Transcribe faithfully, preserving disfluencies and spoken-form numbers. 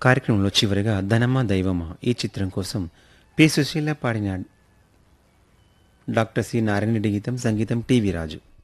కార్యక్రమంలో చివరిగా ధనమా దైవమా ఈ చిత్రం కోసం పి సుశీల పాడిన డాక్టర్ సి నారాయణ రెడ్డి గీతం సంగీతం టీవీ రాజు.